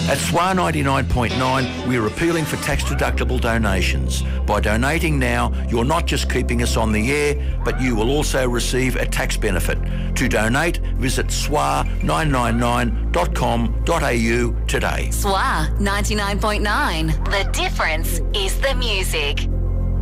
At SWAR 99.9, we're appealing for tax-deductible donations. By donating now, you're not just keeping us on the air, but you will also receive a tax benefit. To donate, visit swar999.com.au today. SWAR 99.9. The difference is the music.